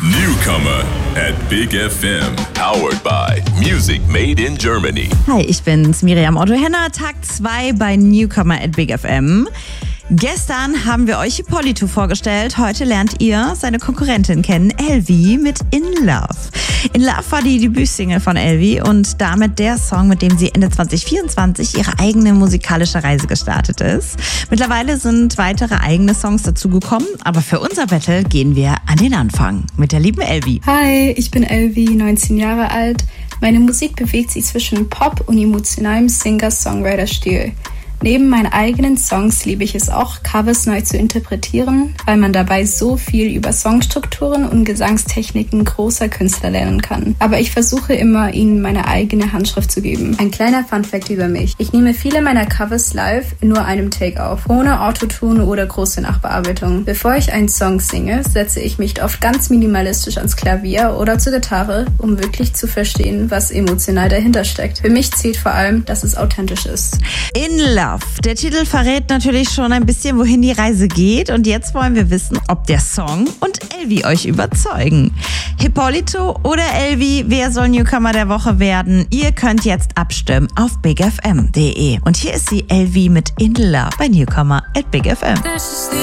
Newcomer at Big FM. Powered by Music Made in Germany. Hi, ich bin's, Miriam Otto-Henner, Tag 2 bei Newcomer at Big FM. Gestern haben wir euch Hippolyto vorgestellt. Heute lernt ihr seine Konkurrentin kennen, Elvi mit In Love. In Love war die Debütsingle von Elvi und damit der Song, mit dem sie Ende 2024 ihre eigene musikalische Reise gestartet ist. Mittlerweile sind weitere eigene Songs dazugekommen, aber für unser Battle gehen wir an den Anfang mit der lieben Elvi. Hi, ich bin Elvi, 19 Jahre alt. Meine Musik bewegt sich zwischen Pop und emotionalem Singer-Songwriter-Stil. Neben meinen eigenen Songs liebe ich es auch, Covers neu zu interpretieren, weil man dabei so viel über Songstrukturen und Gesangstechniken großer Künstler lernen kann. Aber ich versuche immer, ihnen meine eigene Handschrift zu geben. Ein kleiner Funfact über mich. Ich nehme viele meiner Covers live in nur einem Take auf, ohne Autotune oder große Nachbearbeitung. Bevor ich einen Song singe, setze ich mich oft ganz minimalistisch ans Klavier oder zur Gitarre, um wirklich zu verstehen, was emotional dahinter steckt. Für mich zählt vor allem, dass es authentisch ist. In Love. Der Titel verrät natürlich schon ein bisschen, wohin die Reise geht. Und jetzt wollen wir wissen, ob der Song und Elvi euch überzeugen. Hippolyto oder Elvi, wer soll Newcomer der Woche werden? Ihr könnt jetzt abstimmen auf bigfm.de. Und hier ist sie, Elvi mit In Love bei Newcomer at Big FM.